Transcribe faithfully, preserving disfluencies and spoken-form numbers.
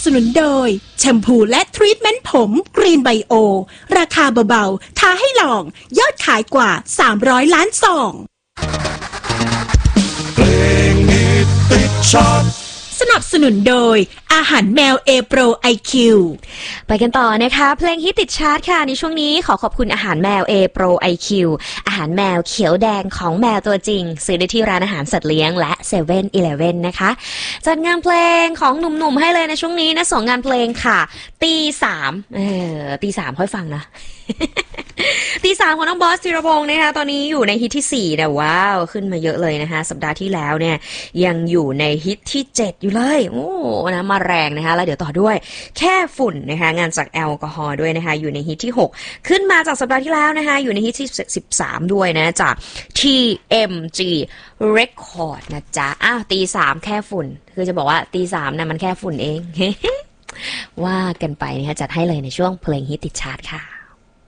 นุนโดยแชมพูและทรีทเมนต์ผมกรีนไบโอราคาเบาๆท้าให้ลองยอดขายกว่าสามร้อยล้านซองเพลงฮิตติดชาร์ตสนับสนุนโดยอาหารแมว A Pro ไอ คิวไปกันต่อนะคะเพลงฮิตติดชาร์ตค่ะในช่วงนี้ขอขอบคุณอาหารแมว A Pro ไอ คิว อาหารแมวเขียวแดงของแมวตัวจริงซื้อได้ที่ร้านอาหารสัตว์เลี้ยงและ เซเว่น อีเลฟเว่น นะคะจัดงานเพลงของหนุ่มๆให้เลยในช่วงนี้นะสองงานเพลงค่ะตีสามเออตีสามค่อยฟังนะ ตีสามของน้องบอสธีรพงศ์นะคะตอนนี้อยู่ในฮิตที่สี่นะว้าวขึ้นมาเยอะเลยนะคะสัปดาห์ที่แล้วเนี่ยยังอยู่ในฮิตที่เจ็ดอยู่เลยโอ้นะมาแรงนะคะแล้วเดี๋ยวต่อด้วยแค่ฝุ่นนะคะงานจากแอลกอฮอล์ด้วยนะคะอยู่ในฮิตที่หกขึ้นมาจากสัปดาห์ที่แล้วนะคะอยู่ในฮิตที่สิบสามด้วยนะจาก ที เอ็ม จี Record นะจ๊ะอ้าวตีสามแค่ฝุ่นคือจะบอกว่าตีสามนะมันแค่ฝุ่นเอง ว่ากันไปนะคะจัดให้เลยในช่วงเพลงฮิตติดชาร์ตค่ะ